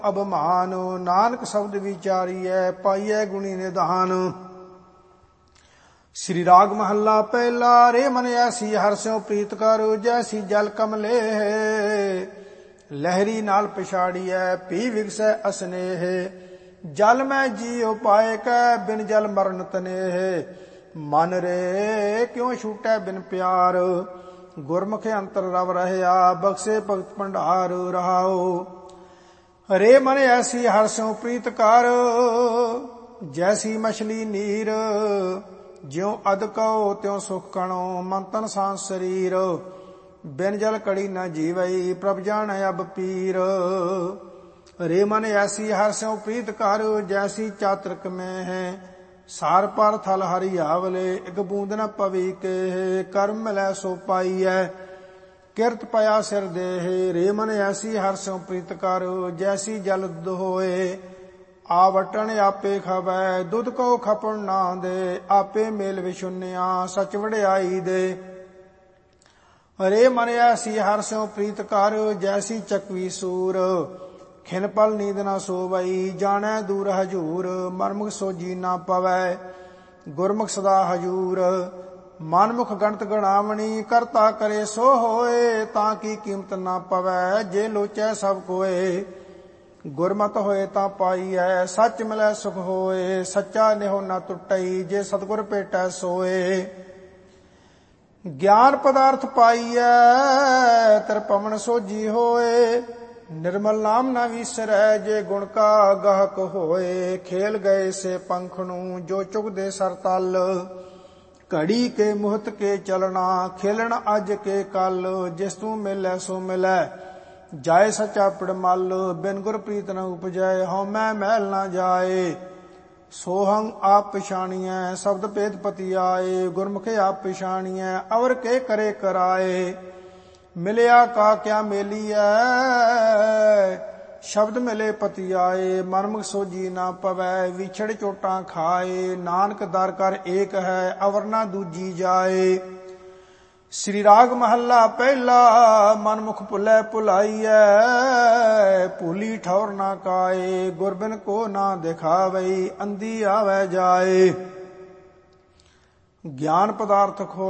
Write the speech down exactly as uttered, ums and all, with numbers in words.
ਅਭਮਾਨ। ਨਾਨਕ ਸ਼ਬਦ ਵਿਚਾਰੀਐ ਪਾਈਐ ਗੁਣੀ ਨਿਧਾਨ। श्री राग महला पहला। रे मन ऐसी हर स्यों प्रीत कर जैसी जल कमले लहरी नाल पिछाड़िए पी विगसै असनेह। जल में जीओ पाए कै बिन जल मरण तनेह। मन रे क्यों छूटै बिन प्यार गुरमुखे अंतर रव रहया बख्शे भगत भंडार रहाओ। रे मन ऐसी हर स्यों प्रीत कर जैसी मछली नीर ज्यों अध कहो त्यों सुख कणो मन तन सांस शरीर। बिन जल कड़ी न जीवई प्रभ जान अब पीर। रे मन ऐसी हर स्यों प्रीत कर जैसी चातृक में है सार पर थल हरि आवले एक बूंद न पवी के। कर्म मिलै सो पाई है किरत पया सिर देह। रे मन ऐसी हर स्यों प्रीत कर जैसी जल दोए आवटन आपे खवै दुध को खपन ना दे। आपे मेल विशुन्या सच वड़ियाई दे। रे मन ऐसी हर स्यों प्रीत कर जैसी चकवी सूर खिन पल नींद न सोवई जानै दूर हजूर। मरमुख सोजी ना पवै गुरमुख सदा हजूर। मनमुख गणत गणावणी करता करे सो होए ताकि कीमत ना पवै जे लोचै सब कोए। गुरमत होए ता पाई है सच मिलै सुख होए सच्चा नेहो न टुटई जे सतगुर भेटै सोए। ज्ञान पदार्थ पाईऐ तिर पवन सोजी होए निर्मल नाम न विसरै जे गुण का गाहक होए। खेल गए से पंखनू जो चुगदे सर तल घड़ी के मुहत के चलना खेलन अज के कल। जिस तू मिलै सो मिलै जाए सचा पिड़मल बिन गुर प्रीत न उपजै हਉ मैं महल न जाए। सोहंग आप पिछाणियै शब्द भेद पति आए गुरमुखे आप पिछाणियै अवर के करे कराए। मिलिया का क्या मेलिया शब्द मिले पति आए मनमुख सोजी ना पवै विछड़ चोटां खाए। नानक दर कर एक है अवर ना दूजी जाए। श्री राग महला पहला। मनमुख भुलै भुलाइए भूली ठौर ना काए गुरबिन को ना दिखावई अंधी आवे जाए। ज्ञान पदार्थ खो